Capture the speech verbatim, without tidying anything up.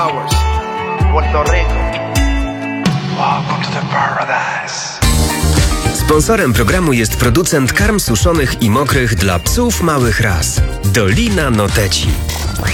Puerto Rico. Welcome to the paradise. Sponsorem programu jest producent karm suszonych i mokrych dla psów małych ras. Dolina Noteci.